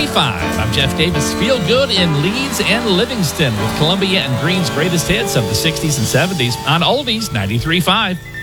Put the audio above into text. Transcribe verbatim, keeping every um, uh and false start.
ninety-five. I'm Jeff Davis. Feel good in Leeds and Livingston with Columbia and Green's greatest hits of the sixties and seventies on Oldies ninety-three point five.